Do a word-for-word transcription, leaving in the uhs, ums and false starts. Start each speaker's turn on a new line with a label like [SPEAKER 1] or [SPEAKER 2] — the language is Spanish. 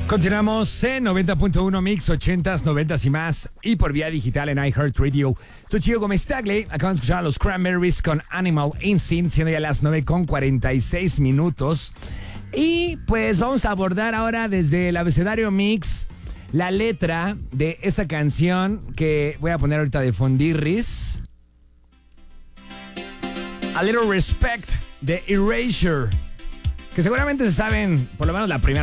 [SPEAKER 1] Continuamos en noventa punto uno Mix, ochentas, noventas y más, y por vía digital en iHeartRadio. Soy Chico Gómez Tagle. Acaban de escuchar a los Cranberries con Animal Instinct, siendo ya las nueve con cuarenta y seis minutos. Y pues vamos a abordar ahora desde el abecedario Mix la letra de esa canción que voy a poner ahorita de fondirris. A Little Respect de Erasure, que seguramente se saben por lo menos la primera